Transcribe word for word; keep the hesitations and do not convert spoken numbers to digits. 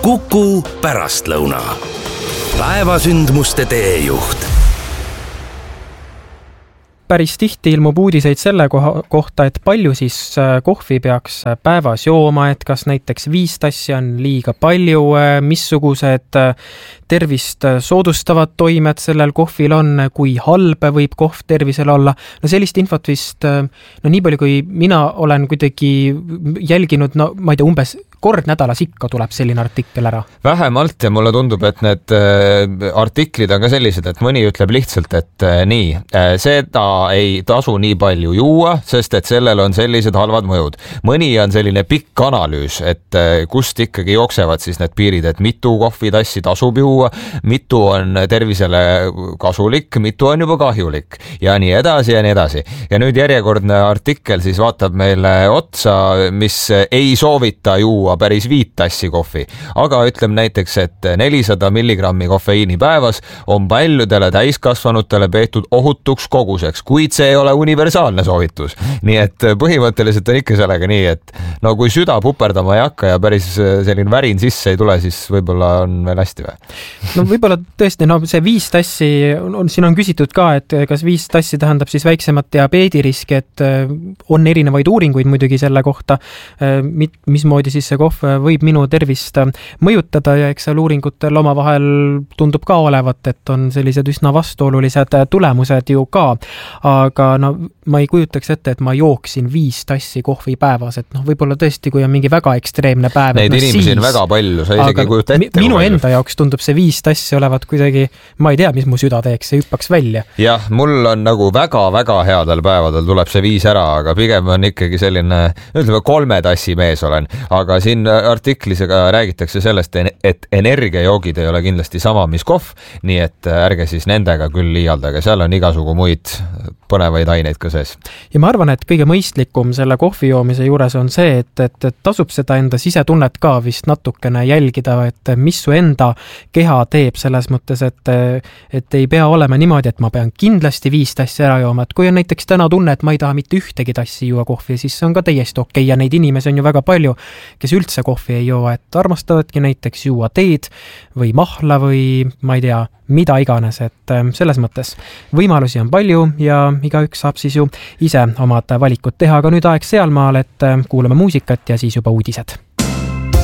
Kuku pärastlõuna. Päevasündmuste teejuht. Päris tihti ilmub uudiseid selle kohta, et palju siis kohvi peaks päevas jooma, et kas näiteks viis tassi on liiga palju, missugused tervist soodustavad toimed sellel kohvil on, kui halb võib kohv tervisel olla. No sellist infot vist, no nii palju kui mina olen kuidagi jälginud, no ma ei tea, umbes kord nädalas ikka tuleb selline artikkel ära. Vähemalt ja mulle tundub, et need artiklid on ka sellised, et mõni ütleb lihtsalt, et nii, seda ei tasu nii palju juua, sest et sellel on sellised halvad mõjud. Mõni on selline pikk analüüs, et kust ikkagi jooksevad siis need piirid, et mitu kohvitassi tasub juua, mitu on tervisele kasulik, mitu on juba kahjulik ja nii edasi ja nii edasi. Ja nüüd järjekordne artikkel siis vaatab meile otsa, mis ei soovita juua päris viit tassi kohvi, aga ütleme näiteks, et nelisada milligrammi kofeiini päevas on paljudele täiskasvanutele peetud ohutuks koguseks, kuid see ei ole universaalne soovitus. Nii et põhimõtteliselt on ikka sellega nii, et no kui süda puperdama ei hakka ja päris selline värin sisse ei tule, siis võib-olla on veel hästi või? No võib-olla tõesti, no see viis tassi, on, siin on küsitud ka, et kas viis tassi tähendab siis väiksemat diabeediriski, et on erinevaid uuringuid muidugi selle kohta, mismoodi siis see kohv võib minu tervist mõjutada ja eks seal uuringutel omavahel tundub ka olevat, et on sellised üsna vastuolulised tulemused ju ka, aga no ma ei kujutaks ette, et ma jooksin viis tassi kohvi päevas, et noh, võib-olla tõesti, kui on mingi väga ekstreemne päev. Neid no, inimesi siis, on väga palju, sa isegi kujuta ette. Minu enda palju. Jaoks tundub see viis tassi olevat kuidagi, ma ei tea, mis mu süda teeks, see hüppaks välja. Jah, mul on nagu väga-väga headel päevadel tuleb see viis ära, aga pigem on ikkagi selline, ütleme kolme tassi mees olen, aga siin artiklisega räägitakse sellest, et energiajoogid ei ole kindlasti sama, mis kohv, nii et ärge siis nendega küll liialdage, seal on igasugu muid põnevaid aineid ka sees. Ja ma arvan, et kõige mõistlikum selle kohvi joomise juures on see, et, et, et tasub seda enda sisetunnet ka vist natukene jälgida, et mis su enda keha teeb selles mõttes, et, et ei pea olema niimoodi, et ma pean kindlasti viis tassi ära jooma, et kui on näiteks täna tunne, et ma ei taha mitte ühtegi tassi juua kohvi, siis see on ka täiesti okei ja neid inimesi on ju väga palju, kes üldse kohvi ei joo, et armastavadki näiteks juua teed või mahla või ma ei tea, mida iganes, et selles mõttes võimalusi on palju ja igaüks saab siis ju ise omad valikud teha, aga nüüd aeg sealmaal, et kuulame muusikat ja siis juba uudised.